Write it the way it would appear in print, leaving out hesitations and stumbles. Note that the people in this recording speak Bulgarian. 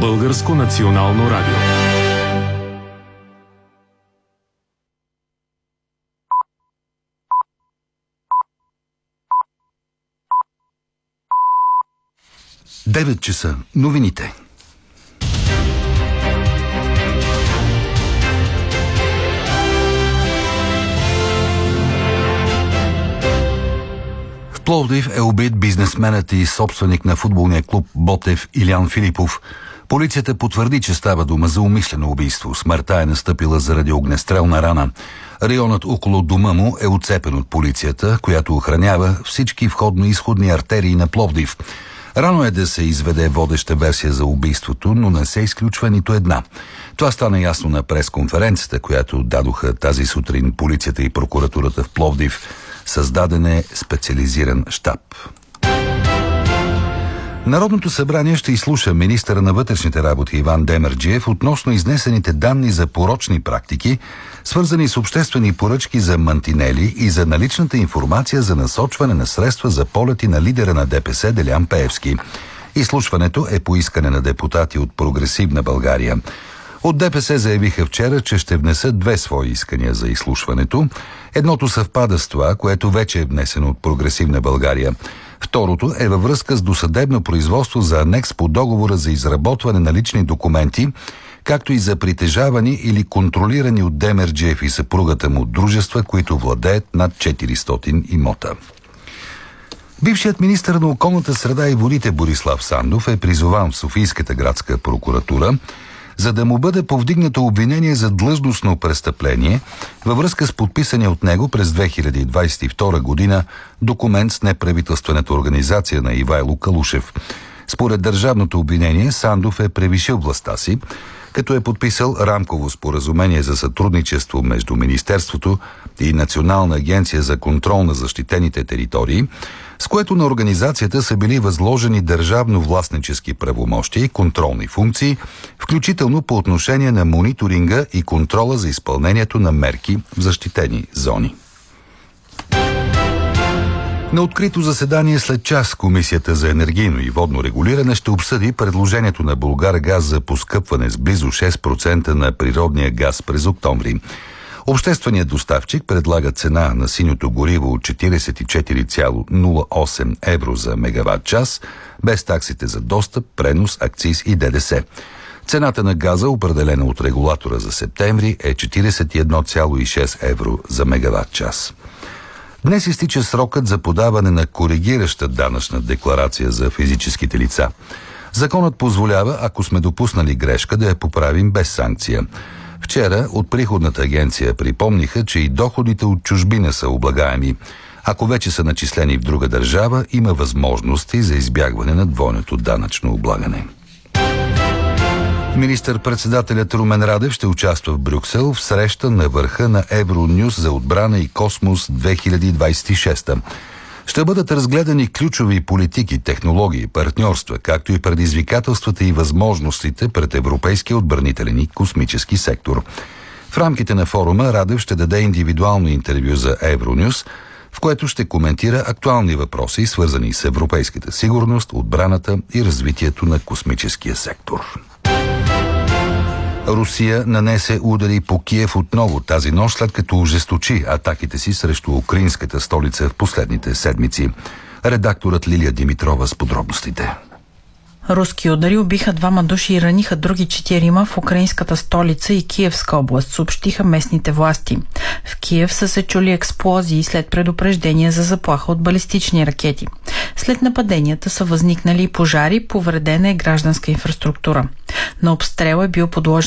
Българско национално радио. Девет часа. Новините. В Пловдив е убит бизнесменът и собственик на футболния клуб Ботев Илиян Филипов. Полицията потвърди, че става дума за умишлено убийство. Смъртта е настъпила заради огнестрелна рана. Районът около дома му е оцепен от полицията, която охранява всички входно-изходни артерии на Пловдив. Рано е да се изведе водеща версия за убийството, но не се изключва нито една. Това стана ясно на пресконференцията, която дадоха тази сутрин полицията и прокуратурата в Пловдив. Създаден е специализиран щаб. Народното събрание ще изслуша министъра на вътрешните работи Иван Демерджиев относно изнесените данни за порочни практики, свързани с обществени поръчки за мантинели и за наличната информация за насочване на средства за полети на лидера на ДПС Делян Пеевски. Изслушването е по искане на депутати от Прогресивна България. От ДПС заявиха вчера, че ще внесат две свои искания за изслушването. Едното съвпада с това, което вече е внесено от Прогресивна България. Второто е във връзка с досъдебно производство за анекс по договора за изработване на лични документи, както и за притежавани или контролирани от Демерджиев и съпругата му дружества, които владеят над 400 имота. Бившият министър на околната среда и водите Борислав Сандов е призован в Софийската градска прокуратура, за да му бъде повдигнато обвинение за длъжностно престъпление във връзка с подписания от него през 2022 година документ с неправителствената организация на Ивайло Калушев. Според държавното обвинение, Сандов е превишил властта си, като е подписал рамково споразумение за сътрудничество между Министерството и Национална агенция за контрол на защитените територии, с което на организацията са били възложени държавно-властнически правомощия и контролни функции, включително по отношение на мониторинга и контрола за изпълнението на мерки в защитени зони. На открито заседание след час Комисията за енергийно и водно регулиране ще обсъди предложението на Булгаргаз за поскъпване с близо 6% на природния газ през октомври. Общественият доставчик предлага цена на синьото гориво от 44,08 евро за мегаватт час, без таксите за достъп, пренос, акциз и ДДС. Цената на газа, определена от регулатора за септември, е 41,6 евро за мегаватт час. Днес изтича срокът за подаване на коригираща данъчна декларация за физическите лица. Законът позволява, ако сме допуснали грешка, да я поправим без санкция. Вчера от приходната агенция припомниха, че и доходите от чужбина са облагаеми. Ако вече са начислени в друга държава, има възможности за избягване на двойното данъчно облагане. Министър-председателят Румен Радев ще участва в Брюксел в среща на върха на Евронюс за отбрана и космос 2026. Ще бъдат разгледани ключови политики, технологии, партньорства, както и предизвикателствата и възможностите пред европейския отбранителен и космически сектор. В рамките на форума Радев ще даде индивидуално интервю за Евронюс, в което ще коментира актуални въпроси, свързани с европейската сигурност, отбраната и развитието на космическия сектор. Русия нанесе удари по Киев отново тази нощ, след като ожесточи атаките си срещу украинската столица в последните седмици. Редакторът Лилия Димитрова с подробностите. Руски удари убиха 2 души и раниха други 4 в украинската столица и Киевска област, съобщиха местните власти. В Киев са се чули експлозии след предупреждения за заплаха от балистични ракети. След нападенията са възникнали пожари, повредена е гражданска инфраструктура. На обстрел е бил подложен